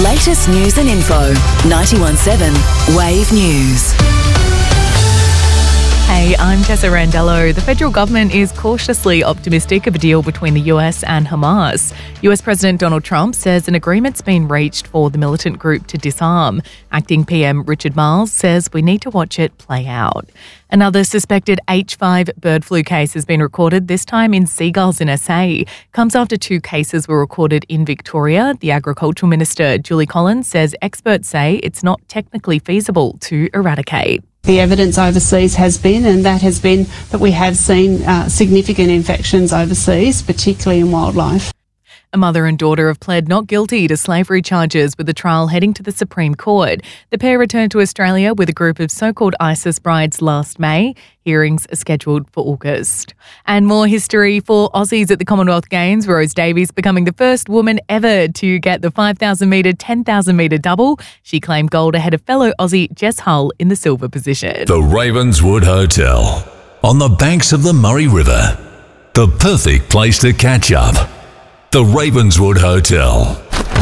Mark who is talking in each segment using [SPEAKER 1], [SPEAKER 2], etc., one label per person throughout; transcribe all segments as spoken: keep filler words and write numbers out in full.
[SPEAKER 1] Latest news and info. ninety-one point seven Wave News.
[SPEAKER 2] Hey, I'm Tessa Randello. The federal government is cautiously optimistic of a deal between the U S and Hamas. U S President Donald Trump says an agreement's been reached for the militant group to disarm. Acting P M Richard Marles says we need to watch it play out. Another suspected H five bird flu case has been recorded, this time in seagulls in S A. Comes after two cases were recorded in Victoria. The Agricultural Minister, Julie Collins, says experts say it's not technically feasible to eradicate.
[SPEAKER 3] The evidence overseas has been, and that has been that we have seen uh, significant infections overseas, particularly in wildlife.
[SPEAKER 2] A mother and daughter have pled not guilty to slavery charges, with the trial heading to the Supreme Court. The pair returned to Australia with a group of so-called ISIS brides last May. Hearings are scheduled for August. And more history for Aussies at the Commonwealth Games. Rose Davies becoming the first woman ever to get the five thousand metre, ten thousand metre double. She claimed gold ahead of fellow Aussie Jess Hull in the silver position.
[SPEAKER 4] The Ravenswood Hotel on the banks of the Murray River. The perfect place to catch up. The Ravenswood Hotel.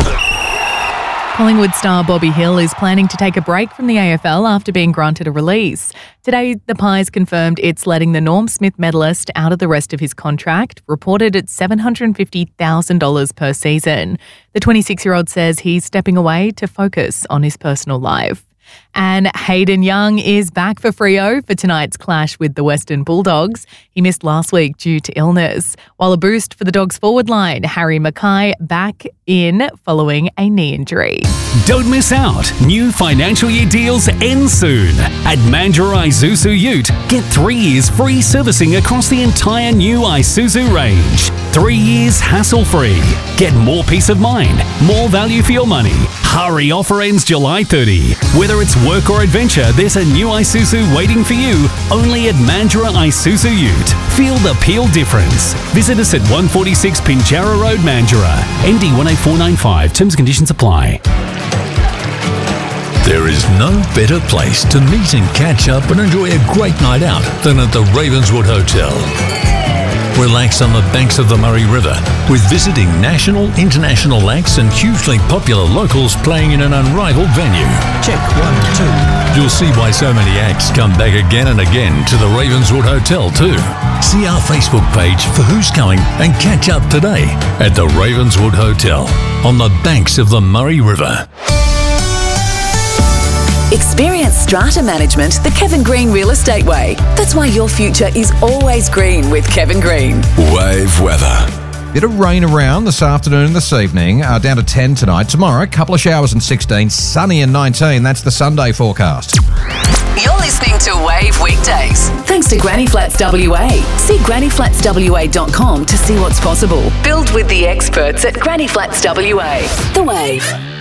[SPEAKER 2] Collingwood star Bobby Hill is planning to take a break from the A F L after being granted a release. Today, the Pies confirmed it's letting the Norm Smith medalist out of the rest of his contract, reported at seven hundred fifty thousand dollars per season. The twenty-six-year-old says he's stepping away to focus on his personal life. And Hayden Young is back for Freo for tonight's clash with the Western Bulldogs. He missed last week due to illness. While a boost for the Dogs forward line, Harry Mackay back in following a knee injury.
[SPEAKER 5] Don't miss out. New financial year deals end soon. At Mandurah Isuzu Ute, get three years free servicing across the entire new Isuzu range. Three years hassle-free. Get more peace of mind, more value for your money. Hurry, offer ends July thirtieth. Whether it's work or adventure, there's a new Isuzu waiting for you only at Mandurah Isuzu Ute. Feel the Peel difference. Visit us at one forty-six Pinjarra Road, Mandurah. M D one eight four nine five. Terms and conditions apply.
[SPEAKER 4] There is no better place to meet and catch up and enjoy a great night out than at the Ravenswood Hotel. Relax on the banks of the Murray River with visiting national, international acts and hugely popular locals playing in an unrivaled venue.
[SPEAKER 6] Check one, two.
[SPEAKER 4] You'll see why so many acts come back again and again to the Ravenswood Hotel too. See our Facebook page for who's coming and catch up today at the Ravenswood Hotel on the banks of the Murray River.
[SPEAKER 1] Experience strata management the Kevin Green Real Estate Way. That's why your future is always green with Kevin Green.
[SPEAKER 4] Wave weather.
[SPEAKER 7] Bit of rain around this afternoon and this evening, uh, down to ten tonight. Tomorrow, a couple of showers and sixteen, sunny and nineteen. That's the Sunday forecast.
[SPEAKER 1] You're listening to Wave Weekdays. Thanks to Granny Flats W A. See granny flats w a dot com to see what's possible. Build with the experts at Granny Flats W A. The Wave.